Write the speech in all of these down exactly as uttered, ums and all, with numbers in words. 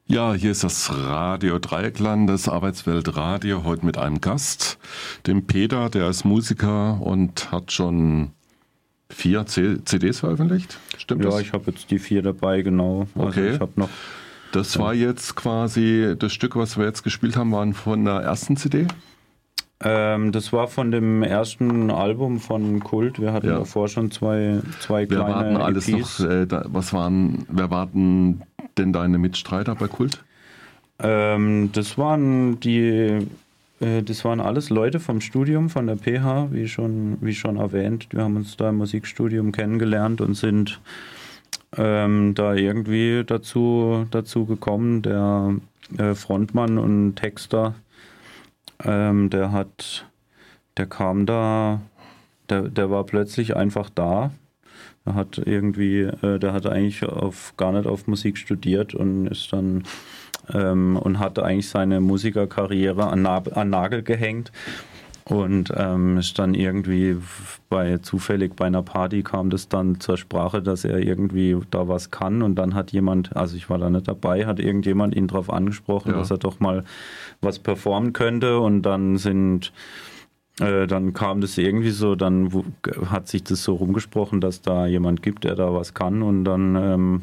Ja, hier ist das Radio Dreieckland, das Arbeitsweltradio, heute mit einem Gast, dem Peter, der ist Musiker und hat schon vier C Ds veröffentlicht. Stimmt ja, das? Ja, ich habe jetzt die vier dabei, genau. Also okay. Ich habe noch. Das war jetzt quasi, das Stück, was wir jetzt gespielt haben, waren von der ersten C D? Ähm, das war von dem ersten Album von Kult. Wir hatten ja. davor schon zwei, zwei kleine wer waren alles E Ps. noch, äh, da, was waren, wer waren denn deine Mitstreiter bei Kult? Ähm, das waren die, äh, das waren alles Leute vom Studium, von der P H, wie schon, wie schon erwähnt. Wir haben uns da im Musikstudium kennengelernt und sind ähm, da irgendwie dazu, dazu gekommen. Der äh, Frontmann und Texter, ähm, der hat, der kam da, der, der war plötzlich einfach da. Er hat irgendwie, äh, der hat eigentlich auf, gar nicht auf Musik studiert und ist dann ähm, und hatte eigentlich seine Musikerkarriere an, an Nagel gehängt und ähm, ist dann irgendwie bei zufällig bei einer Party kam das dann zur Sprache, dass er irgendwie da was kann und dann hat jemand, also ich war da nicht dabei, hat irgendjemand ihn darauf angesprochen, ja. dass er doch mal was performen könnte und dann sind Äh, dann kam das irgendwie so, dann wo, hat sich das so rumgesprochen, dass da jemand gibt, der da was kann und dann ähm,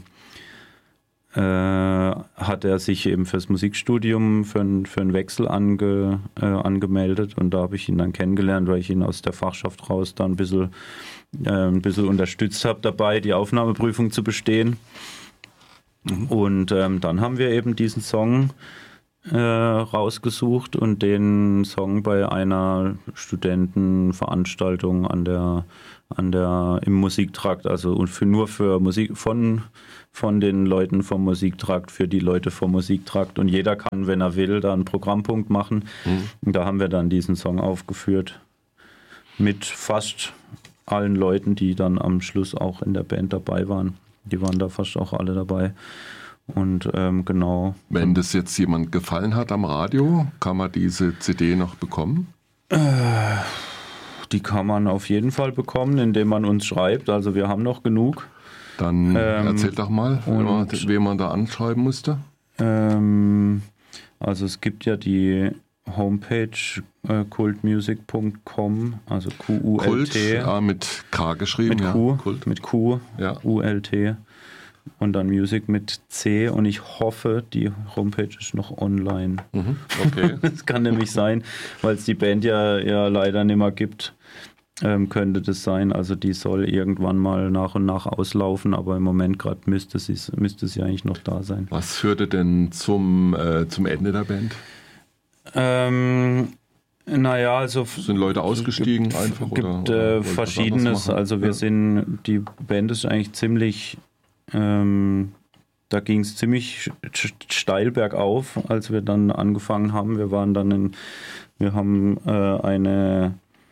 äh, hat er sich eben fürs Musikstudium für, für einen Wechsel ange, äh, angemeldet und da habe ich ihn dann kennengelernt, weil ich ihn aus der Fachschaft raus da ein bisschen, äh, ein bisschen unterstützt habe dabei, die Aufnahmeprüfung zu bestehen. Mhm. Und ähm, dann haben wir eben diesen Song Äh, rausgesucht und den Song bei einer Studentenveranstaltung an der, an der, im Musiktrakt, also und für, nur für Musik von, von den Leuten vom Musiktrakt, für die Leute vom Musiktrakt und jeder kann, wenn er will, da einen Programmpunkt machen. Mhm. Und da haben wir dann diesen Song aufgeführt mit fast allen Leuten, die dann am Schluss auch in der Band dabei waren. Die waren da fast auch alle dabei. Und ähm, genau. Wenn das jetzt jemand gefallen hat am Radio, kann man diese C D noch bekommen? Äh, die kann man auf jeden Fall bekommen, indem man uns schreibt. Also wir haben noch genug. Dann ähm, erzähl doch mal, und, wen man da anschreiben musste. Ähm, also es gibt ja die Homepage äh, kultmusic punkt com, also Q U L T. Kult, ja, mit K geschrieben. Mit ja. Q, Kult. mit Q, ja. U L T. Und dann Music mit C und ich hoffe, die Homepage ist noch online. Mhm, okay. Das kann nämlich sein, weil es die Band ja, ja leider nicht mehr gibt, ähm, könnte das sein. Also die soll irgendwann mal nach und nach auslaufen, aber im Moment gerade müsste sie, müsste sie eigentlich noch da sein. Was führte denn zum, äh, zum Ende der Band? Ähm... Naja, also sind Leute ausgestiegen gibt, einfach gibt oder, äh, Verschiedenes. Also wir ja. sind, die Band ist eigentlich ziemlich, ähm, da ging es ziemlich steil bergauf, als wir dann angefangen haben. Wir waren dann in, wir haben äh, eine,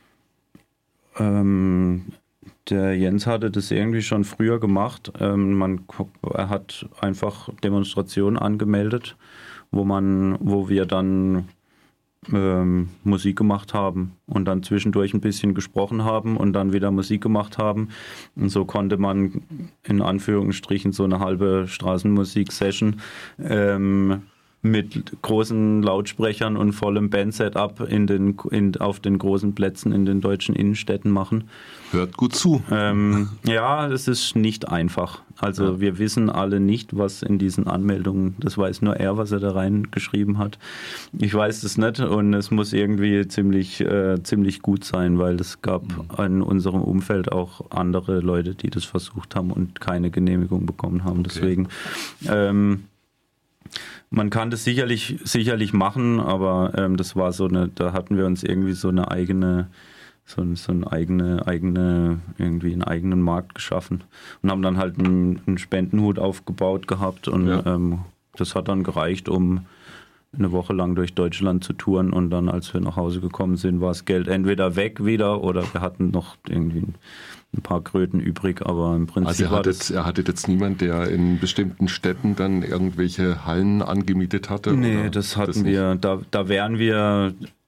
ähm, der Jens hatte das irgendwie schon früher gemacht. Ähm, man, er hat einfach Demonstrationen angemeldet, wo man, wo wir dann Ähm, Musik gemacht haben und dann zwischendurch ein bisschen gesprochen haben und dann wieder Musik gemacht haben. Und so konnte man in Anführungsstrichen so eine halbe Straßenmusik-Session ähm, mit großen Lautsprechern und vollem Bandsetup in den, in, auf den großen Plätzen in den deutschen Innenstädten machen. Hört gut zu. Ähm, ja, es ist nicht einfach. Also ja. wir wissen alle nicht, was in diesen Anmeldungen, das weiß nur er, was er da reingeschrieben hat. Ich weiß es nicht und es muss irgendwie ziemlich, äh, ziemlich gut sein, weil es gab mhm. in unserem Umfeld auch andere Leute, die das versucht haben und keine Genehmigung bekommen haben. Okay. Deswegen ähm, man kann das sicherlich, sicherlich machen, aber ähm, das war so eine, da hatten wir uns irgendwie so eine eigene, so, so eine eigene, eigene, irgendwie einen eigenen Markt geschaffen und haben dann halt einen, einen Spendenhut aufgebaut gehabt und ja. ähm, das hat dann gereicht, um eine Woche lang durch Deutschland zu touren und dann, als wir nach Hause gekommen sind, war das Geld entweder weg wieder oder wir hatten noch irgendwie ein, ein paar Kröten übrig, aber im Prinzip also ihr war hattet, das... ihr hattet jetzt niemand, der in bestimmten Städten dann irgendwelche Hallen angemietet hatte? Nee, oder das hatten das wir, da, da wären wir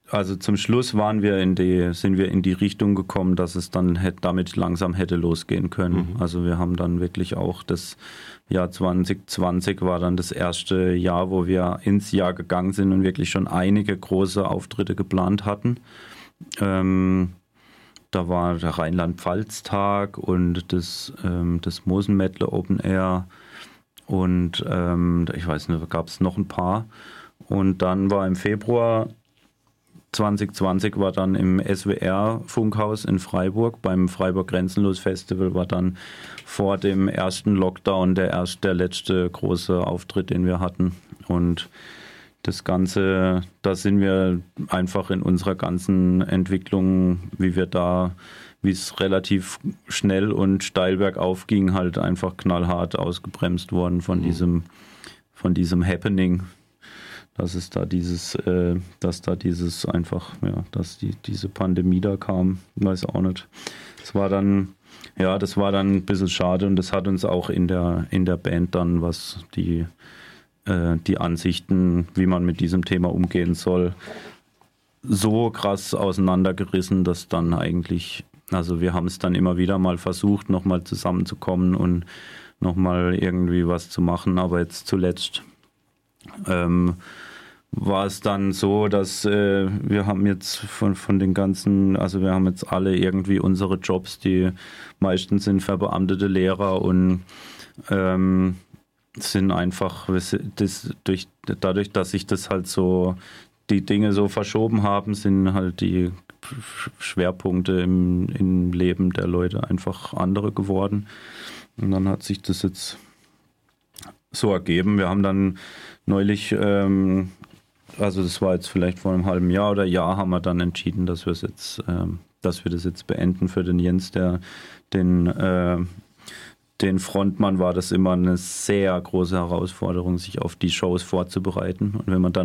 also zum Schluss waren wir in die, sind wir in die Richtung gekommen, dass es dann hätte, damit langsam hätte losgehen können. Mhm. Also wir haben dann wirklich auch das Jahr zwanzig zwanzig war dann das erste Jahr, wo wir ins Jahr gegangen sind und wirklich schon einige große Auftritte geplant hatten. Ähm, da war der Rheinland-Pfalz-Tag und das, ähm, das Mosenmädle Open Air und ähm, ich weiß nicht, da gab es noch ein paar. Und dann war im Februar zwanzig zwanzig war dann im S W R-Funkhaus in Freiburg beim Freiburg Grenzenlos Festival war dann vor dem ersten Lockdown der erste, der letzte große Auftritt, den wir hatten. Und das Ganze, da sind wir einfach in unserer ganzen Entwicklung, wie wir da, wie es relativ schnell und steil bergauf ging, halt einfach knallhart ausgebremst worden von mhm. diesem, von diesem Happening. Dass es da dieses, äh, dass da dieses einfach, ja, dass die, diese Pandemie da kam, weiß auch nicht. Das war dann, ja, das war dann ein bisschen schade und das hat uns auch in der, in der Band dann, was die, äh, die Ansichten, wie man mit diesem Thema umgehen soll, so krass auseinandergerissen, dass dann eigentlich, also wir haben es dann immer wieder mal versucht, nochmal zusammenzukommen und nochmal irgendwie was zu machen, aber jetzt zuletzt ähm, war es dann so, dass äh, wir haben jetzt von, von den ganzen, also wir haben jetzt alle irgendwie unsere Jobs, die meisten sind verbeamtete Lehrer und ähm, sind einfach, das, durch, dadurch, dass sich das halt so, die Dinge so verschoben haben, sind halt die Schwerpunkte im, im Leben der Leute einfach andere geworden. Und dann hat sich das jetzt so ergeben. Wir haben dann neulich, ähm, also das war jetzt vielleicht vor einem halben Jahr oder Jahr, haben wir dann entschieden, dass wir es jetzt, ähm, dass wir das jetzt beenden. Für den Jens, der den, äh, den Frontmann, war das immer eine sehr große Herausforderung, sich auf die Shows vorzubereiten. Und wenn man dann